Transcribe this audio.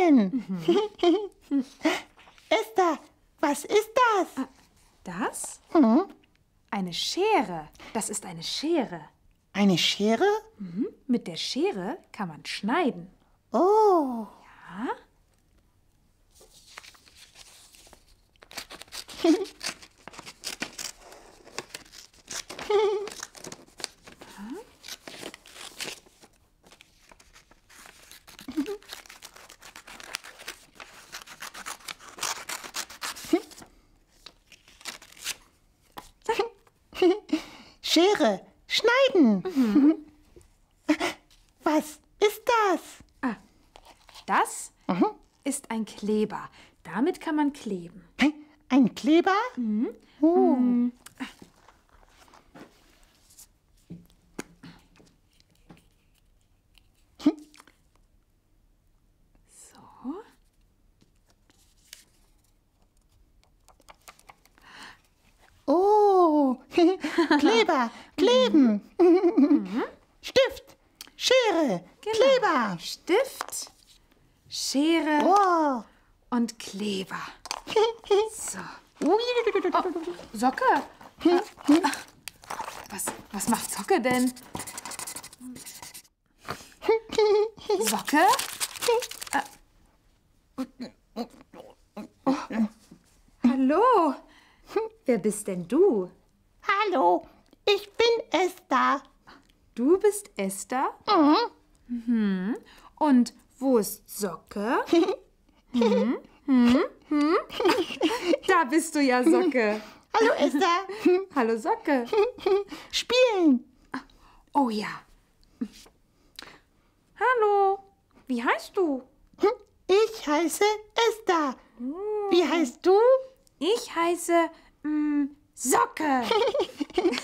Spielen. Esther, was ist das? Das? Eine Schere. Das ist eine Schere. Eine Schere? Mit der Schere kann man schneiden. Oh. Ja? Schere, schneiden. Was ist das? Das ist ein Kleber. Damit kann man kleben. Ein Kleber? Oh. So. Oh, Kleber, kleben. Stift, Schere, Genau. Kleber. Stift, Schere Oh. und Kleber. So. Ui. Socke? Was macht Socke denn? Socke? Hallo? Wer bist denn du? Hallo, ich bin Esther. Du bist Esther? Und wo ist Socke? Da bist du ja, Socke. Hallo Esther. Hallo, Socke. Spielen. Oh ja. Hallo. Wie heißt du? Ich heiße Esther. Wie heißt du? Ich heiße Socke.